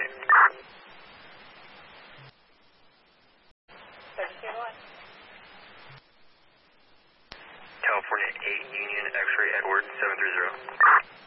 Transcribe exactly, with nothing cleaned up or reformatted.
eight. thirty-two one. California eight Union, X-ray Edward, seven three zero.